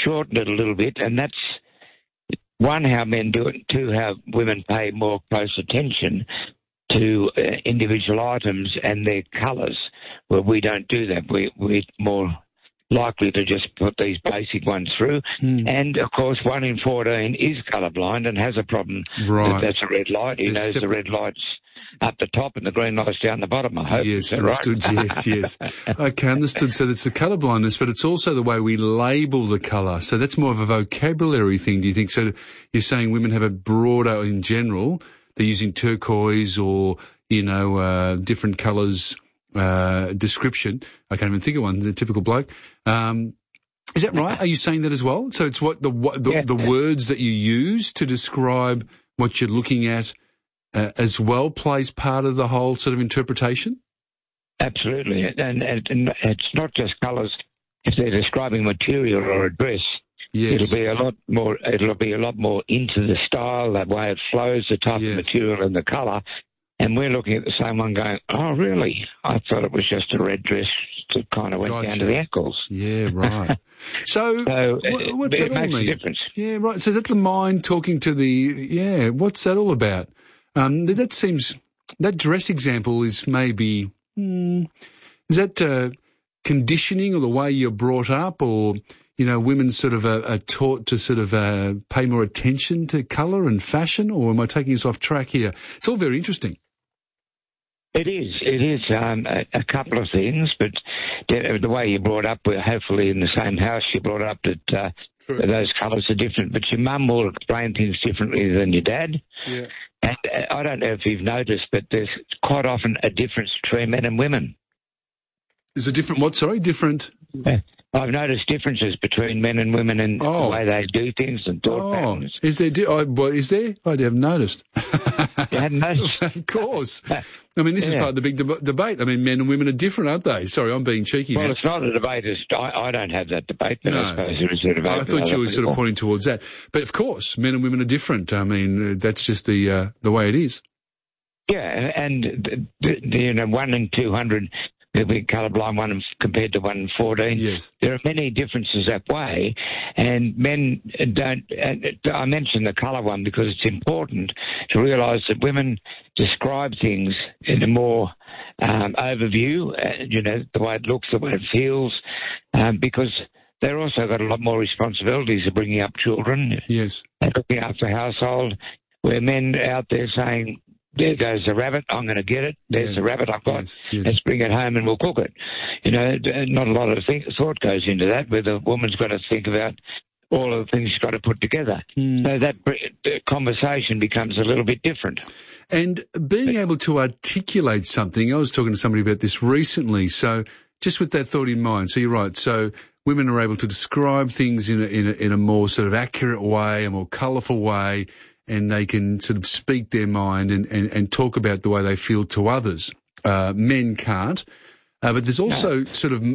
shortened it a little bit, and that's one, how men do it, two, how women pay more close attention to individual items and their colours. Well, we don't do that. We're more likely to just put these basic ones through. And, of course, 1 in 14 is colourblind and has a problem. Right. That's a red light. He knows the red light's up the top and the green light's down the bottom, I hope. Yes, understood. Right? Yes. Okay, understood. So that's the colour blindness, but it's also the way we label the colour. So that's more of a vocabulary thing, do you think? So you're saying women have a broader, in general, they're using turquoise or, different colours, description. I can't even think of one, the typical bloke. Is that right? Are you saying that as well? So it's what the words that you use to describe what you're looking at as well plays part of the whole sort of interpretation? Absolutely. And it's not just colours. If they're describing material or a dress, yes, it'll be a lot more into the style, the way it flows, the type of material and the colour. And we're looking at the same one going, oh, really? I thought it was just a red dress that kind of went down to the ankles. Yeah, right. So what's that all mean? It makes a difference. Yeah, right. So is that the mind talking to the, what's that all about? That dress example is maybe, is that conditioning or the way you're brought up, or, women sort of are taught to sort of pay more attention to colour and fashion, or am I taking us off track here? It's all very interesting. It is a couple of things, but the way you're brought up, we're hopefully in the same house you're brought up, that those colours are different. But your mum will explain things differently than your dad. Yeah. And I don't know if you've noticed, but there's quite often a difference between men and women. There's a different what, sorry? Different? I've noticed differences between men and women in the way they do things and thought patterns. Is there? Is there? I haven't noticed. You hadn't noticed? Of course. I mean, this is part of the big debate. I mean, men and women are different, aren't they? Sorry, I'm being cheeky. Well, it's not a debate. I don't have that debate, but I suppose there is a debate. I thought you were sort of pointing towards that. But, of course, men and women are different. I mean, that's just the way it is. Yeah, and 1 in 200... There'll be colourblind one compared to 1 in 14. Yes. There are many differences that way, and men don't. I mentioned the colour one because it's important to realise that women describe things in a more overview, the way it looks, the way it feels, because they've also got a lot more responsibilities of bringing up children, and looking after the household, where men out there saying, there goes the rabbit, I'm going to get it. There's the rabbit I've got. Let's bring it home and we'll cook it. Not a lot of thought goes into that, where the woman's got to think about all of the things she's got to put together. So that conversation becomes a little bit different. And being able to articulate something, I was talking to somebody about this recently, so just with that thought in mind, so you're right, so women are able to describe things in a more sort of accurate way, a more colourful way, and they can sort of speak their mind and talk about the way they feel to others. Men can't. But there's also sort of,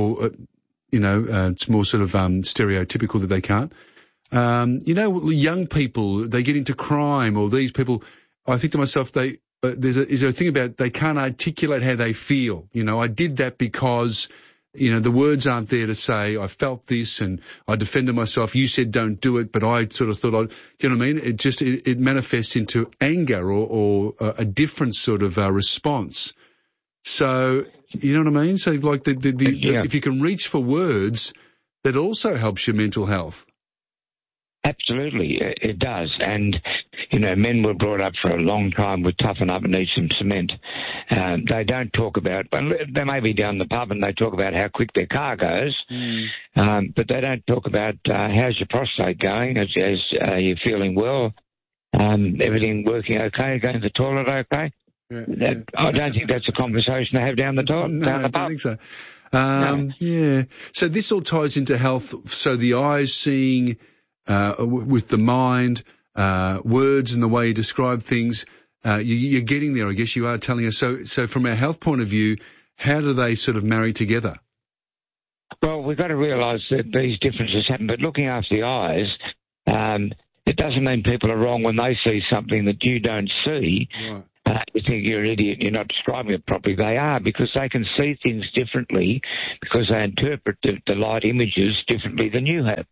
it's more sort of stereotypical that they can't. Young people, they get into crime, or these people, I think to myself, is there a thing about they can't articulate how they feel. I did that because... the words aren't there to say, I felt this and I defended myself. You said don't do it, but I sort of thought, do you know what I mean? It manifests into anger or a different sort of response. So, you know what I mean? So like if you can reach for words, that also helps your mental health. Absolutely, it does. And, men were brought up for a long time with toughen up and need some cement. They don't talk about, they may be down the pub and they talk about how quick their car goes, but they don't talk about how's your prostate going, as you feeling well, everything working okay, going to the toilet okay. I don't think that's a conversation to have down the pub. No, I don't think so. Yeah. So this all ties into health. So the eyes seeing... with the mind, words and the way you describe things, you're getting there, I guess you are telling us. So from our health point of view, how do they sort of marry together? Well, we've got to realise that these differences happen, but looking after the eyes, it doesn't mean people are wrong when they see something that you don't see. Right. You think you're an idiot, you're not describing it properly. They are, because they can see things differently, because they interpret the light images differently than you have.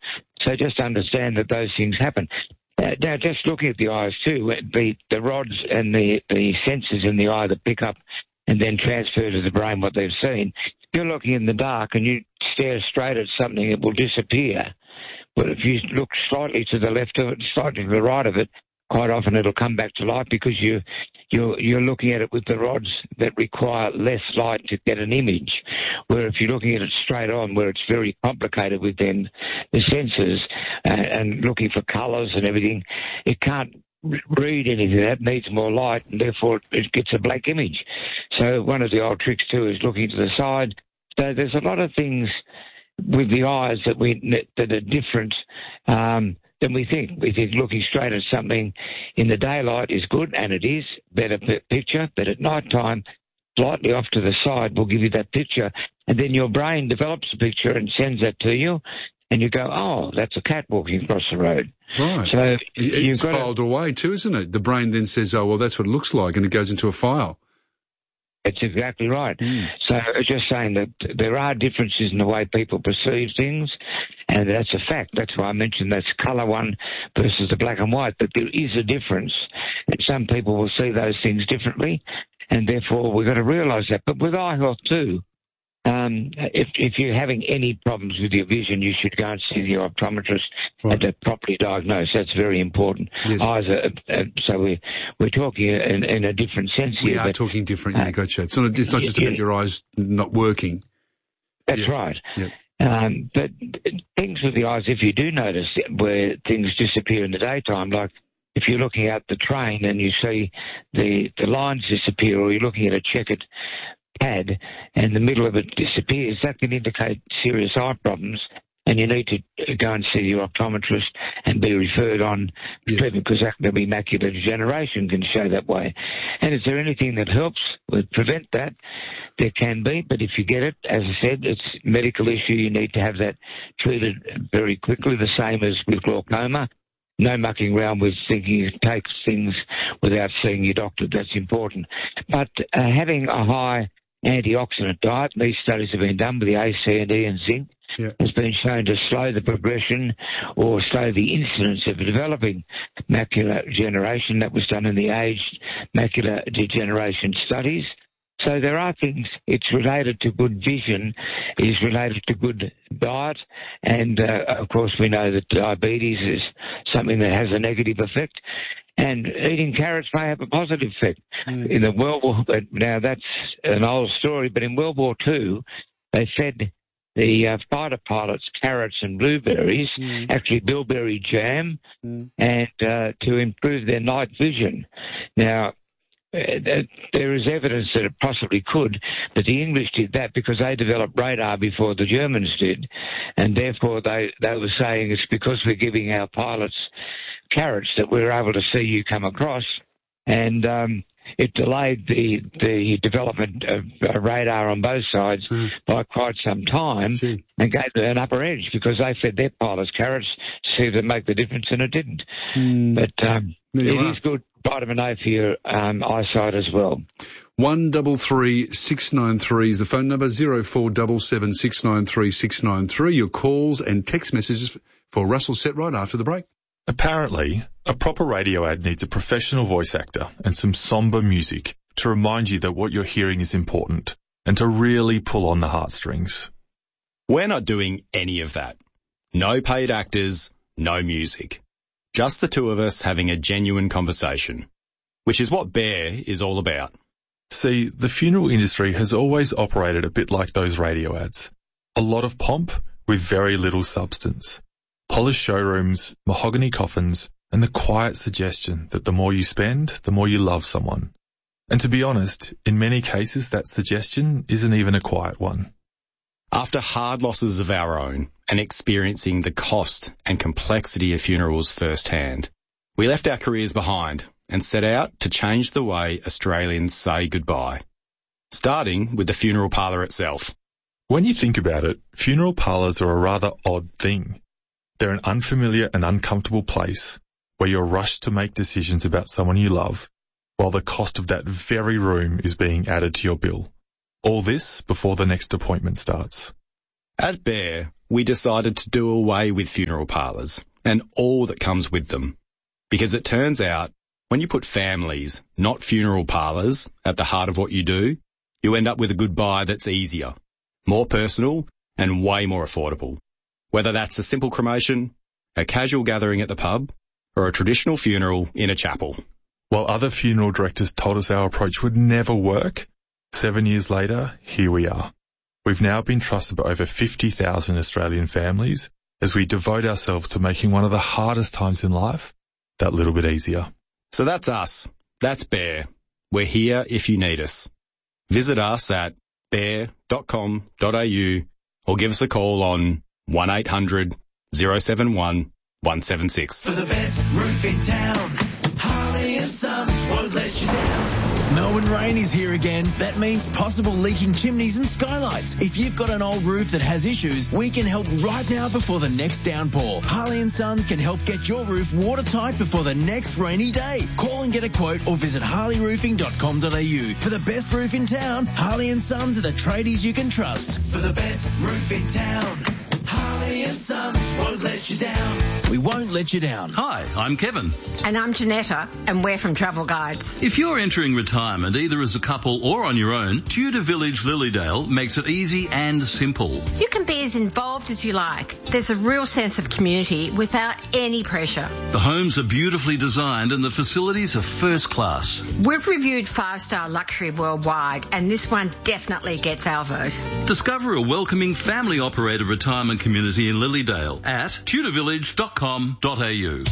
So just understand that those things happen. Now, just looking at the eyes too, the rods and the sensors in the eye that pick up and then transfer to the brain what they've seen. If you're looking in the dark and you stare straight at something, it will disappear. But if you look slightly to the left of it, slightly to the right of it, quite often it'll come back to life because you're looking at it with the rods that require less light to get an image. Where if you're looking at it straight on, where it's very complicated with then the sensors and looking for colours and everything, it can't read anything. That needs more light, and therefore it gets a black image. So one of the old tricks too is looking to the side. So there's a lot of things with the eyes that are different than we think. We think looking straight at something in the daylight is good, and it is, better picture, but at night time, slightly off to the side will give you that picture, and then your brain develops a picture and sends that to you, and you go, oh, that's a cat walking across the road. Right. So it's filed away too, isn't it? The brain then says, oh, well, that's what it looks like, and it goes into a file. That's exactly right. So just saying that there are differences in the way people perceive things, and that's a fact. That's why I mentioned that's colour one versus the black and white, but there is a difference, and some people will see those things differently, and therefore we've got to realise that. But with eye health too, if you're having any problems with your vision, you should go and see the optometrist and to properly diagnose. That's very important. Yes. Eyes so we're talking in a different sense here. We are talking different, yeah, gotcha. It's not just about your eyes not working. That's right. Yep. But things with the eyes, if you do notice where things disappear in the daytime, like if you're looking out the train and you see the lines disappear, or you're looking at a checkered pad and the middle of it disappears, that can indicate serious eye problems, and you need to go and see your optometrist and be referred on treatment, because that can be macular degeneration, can show that way. And is there anything that helps prevent that? There can be, but if you get it, as I said, it's a medical issue. You need to have that treated very quickly, the same as with glaucoma. No mucking around with thinking you take things without seeing your doctor. That's important. But having a high antioxidant diet, these studies have been done with the A, C, and E and zinc, has been shown to slow the progression or slow the incidence of developing macular degeneration. That was done in the aged macular degeneration studies. So there are things, it's related to good vision, is related to good diet, and of course we know that diabetes is something that has a negative effect, and eating carrots may have a positive effect. In the World War, now that's an old story, but in World War II, they fed the fighter pilots carrots and blueberries, actually bilberry jam, and to improve their night vision. Now, there is evidence that it possibly could, but the English did that because they developed radar before the Germans did, and therefore they were saying it's because we're giving our pilots carrots that we're able to see you come across, and it delayed the development of radar on both sides by quite some time, and gave them an upper edge because they fed their pilots carrots to see if it make the difference, and it didn't. But it is good vitamin A for your eyesight as well. 133 693 is the phone number, 0477 693 693. Your calls and text messages for Russell set right after the break. Apparently, a proper radio ad needs a professional voice actor and some somber music to remind you that what you're hearing is important and to really pull on the heartstrings. We're not doing any of that. No paid actors, no music. Just the two of us having a genuine conversation, which is what Bear is all about. See, the funeral industry has always operated a bit like those radio ads. A lot of pomp with very little substance. Polished showrooms, mahogany coffins, and the quiet suggestion that the more you spend, the more you love someone. And to be honest, in many cases that suggestion isn't even a quiet one. After hard losses of our own and experiencing the cost and complexity of funerals firsthand, we left our careers behind and set out to change the way Australians say goodbye, starting with the funeral parlour itself. When you think about it, funeral parlours are a rather odd thing. They're an unfamiliar and uncomfortable place where you're rushed to make decisions about someone you love, while the cost of that very room is being added to your bill. All this before the next appointment starts. At Bear, we decided to do away with funeral parlours and all that comes with them. Because it turns out, when you put families, not funeral parlours, at the heart of what you do, you end up with a goodbye that's easier, more personal, and way more affordable. Whether that's a simple cremation, a casual gathering at the pub, or a traditional funeral in a chapel. While other funeral directors told us our approach would never work, 7 years later, here we are. We've now been trusted by over 50,000 Australian families as we devote ourselves to making one of the hardest times in life that little bit easier. So that's us. That's Bear. We're here if you need us. Visit us at bear.com.au or give us a call on 1800 071 176. For the best roof in town, Harley and Sons won't let you down. Melbourne rain is here again. That means possible leaking chimneys and skylights. If you've got an old roof that has issues, we can help right now before the next downpour. Harley and Sons can help get your roof watertight before the next rainy day. Call and get a quote or visit harleyroofing.com.au. For the best roof in town, Harley and Sons are the tradies you can trust. For the best roof in town, Harley and Sons won't let you down. We won't let you down. Hi, I'm Kevin. And I'm Janetta, and we're from Travel Guides. If you're entering retirement either as a couple or on your own, Tudor Village Lilydale makes it easy and simple. You can be as involved as you like. There's a real sense of community without any pressure. The homes are beautifully designed and the facilities are first class. We've reviewed 5-star luxury worldwide, and this one definitely gets our vote. Discover a welcoming family-operated retirement community in Lilydale at tudorvillage.com.au.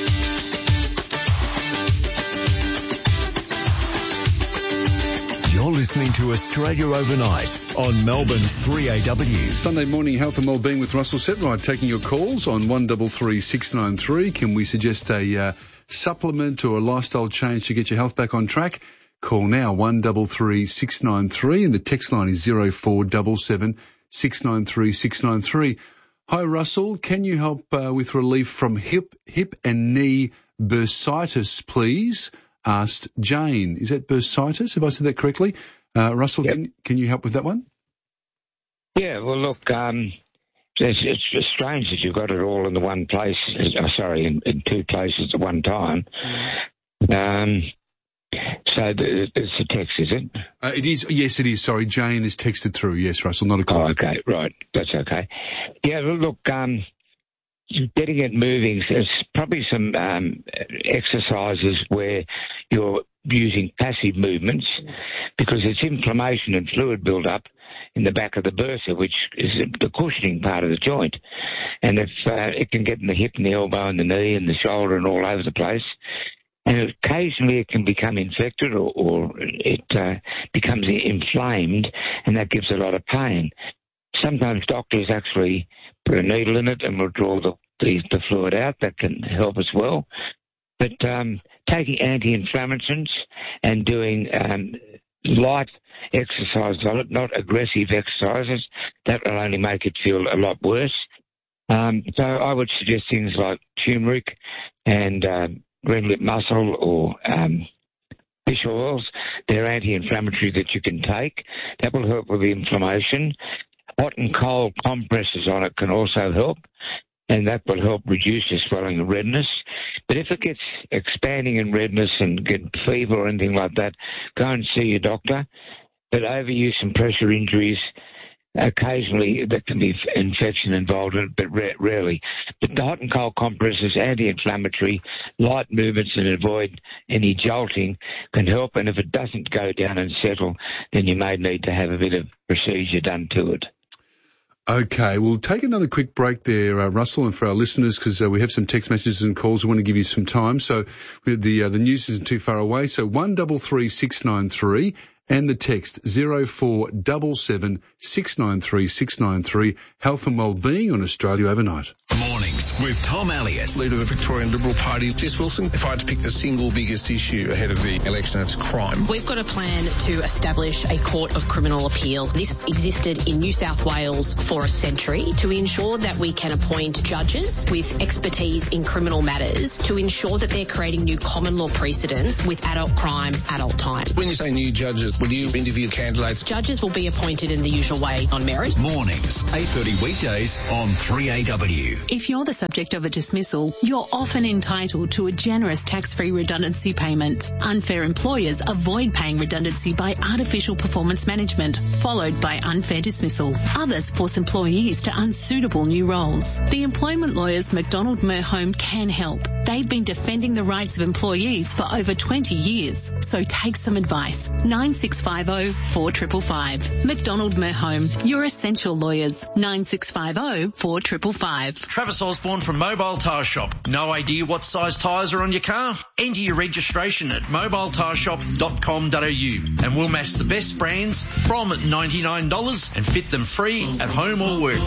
You're listening to Australia Overnight on Melbourne's 3AW. Sunday morning health and wellbeing with Russell Setright, taking your calls on 133 693. Can we suggest a supplement or a lifestyle change to get your health back on track? Call now 133 693 and the text line is 0477 693 693. Hi Russell, can you help with relief from hip and knee bursitis, please? Asked Jane. Is that bursitis? Have I said that correctly? Russell, yep. Can you help with that one? Yeah, well, look, it's just strange that you've got it all in the one place, in two places at one time. So it's a text, is it? It is. Yes, it is. Sorry, Jane has texted through. Yes, Russell, not a call. Oh, okay, right. That's okay. Yeah, look, getting it moving, there's probably some exercises where you're using passive movements because it's inflammation and fluid build-up in the back of the bursa, which is the cushioning part of the joint. And if it can get in the hip and the elbow and the knee and the shoulder and all over the place. And occasionally it can become infected or it becomes inflamed, and that gives a lot of pain. Sometimes doctors actually put a needle in it and will draw the fluid out. That can help as well. But taking anti-inflammatories and doing light exercises on it, not aggressive exercises, that will only make it feel a lot worse. So I would suggest things like turmeric and green lip mussel or fish oils. They're anti-inflammatory that you can take. That will help with the inflammation. Hot and cold compresses on it can also help, and that will help reduce the swelling and redness. But if it gets expanding in redness and get fever or anything like that, go and see your doctor. But overuse and pressure injuries, occasionally there can be infection involved in it, but rarely. But the hot and cold compresses, anti-inflammatory, light movements and avoid any jolting can help. And if it doesn't go down and settle, then you may need to have a bit of procedure done to it. Okay, we'll take another quick break there, Russell, and for our listeners, because we have some text messages and calls. We want to give you some time. So the news isn't too far away. So 133 693 and the text 0477 693 693. Health and Wellbeing on Australia Overnight. Mornings with Tom Elliott. Leader of the Victorian Liberal Party, Jess Wilson. If I had to pick the single biggest issue ahead of the election, it's crime. We've got a plan to establish a court of criminal appeal. This existed in New South Wales for a century to ensure that we can appoint judges with expertise in criminal matters to ensure that they're creating new common law precedents with adult crime, adult time. When you say new judges, will you interview candidates? Judges will be appointed in the usual way on merit. Mornings, 8:30 weekdays on 3AW. If you're the subject of a dismissal, you're often entitled to a generous tax-free redundancy payment. Unfair employers avoid paying redundancy by artificial performance management, followed by unfair dismissal. Others force employees to unsuitable new roles. The employment lawyers McDonald Merhome can help. They've been defending the rights of employees for over 20 years. So take some advice. 9650 4555. McDonald Merhome, your essential lawyers. 9650 4555. Travis Osborne from Mobile Tyre Shop. No idea what size tyres are on your car? Enter your registration at mobiletireshop.com.au and we'll match the best brands from $99 and fit them free at home or work.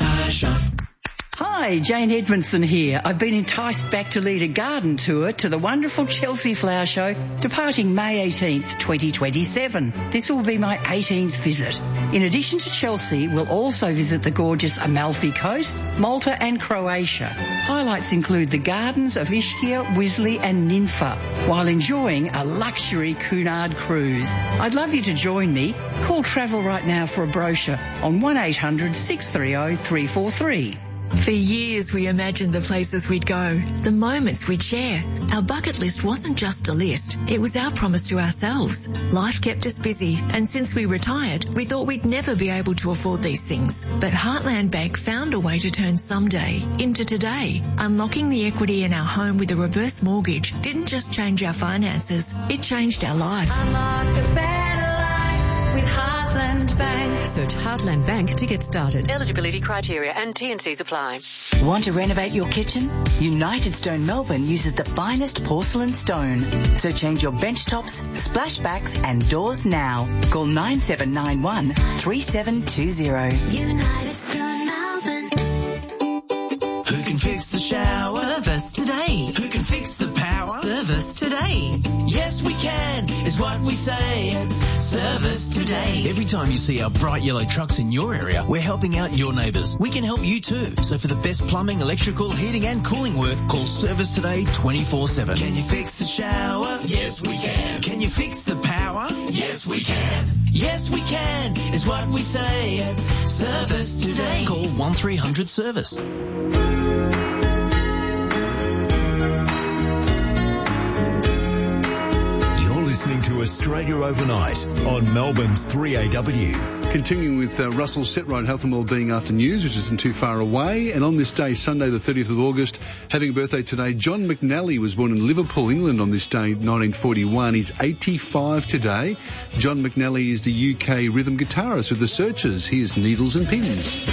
Hi, Jane Edmondson here. I've been enticed back to lead a garden tour to the wonderful Chelsea Flower Show, departing May 18th, 2027. This will be my 18th visit. In addition to Chelsea, we'll also visit the gorgeous Amalfi Coast, Malta and Croatia. Highlights include the gardens of Ischia, Wisley and Ninfa, while enjoying a luxury Cunard cruise. I'd love you to join me. Call Travel right now for a brochure on 1800 630 343. For years we imagined the places we'd go, the moments we'd share. Our bucket list wasn't just a list, it was our promise to ourselves. Life kept us busy, and since we retired, we thought we'd never be able to afford these things. But Heartland Bank found a way to turn someday into today. Unlocking the equity in our home with a reverse mortgage didn't just change our finances, it changed our life. Unlock the better life with Heartland Bank. Search Heartland Bank to get started. Eligibility criteria and T&Cs apply. Want to renovate your kitchen? United Stone Melbourne uses the finest porcelain stone. So change your bench tops, splashbacks and doors now. Call 9791 3720. United Stone Melbourne. Who can fix the shower? Service today. Who can fix the power? Service today. Yes, we can, is what we say. Service today. Every time you see our bright yellow trucks in your area, we're helping out your neighbours. We can help you too. So for the best plumbing, electrical, heating and cooling work, call Service Today 24/7. Can you fix the shower? Yes, we can. Can you fix the power? Yes, we can. Yes, we can, is what we say. Service Today. Call 1300 Service. Listening to Australia Overnight on Melbourne's 3AW. Continuing with Russell Setright Health and Wellbeing After News, which isn't too far away. And on this day, Sunday the 30th of August, having a birthday today, John McNally was born in Liverpool, England on this day, 1941. He's 85 today. John McNally is the UK rhythm guitarist with the Searchers. Here's Needles and Pins.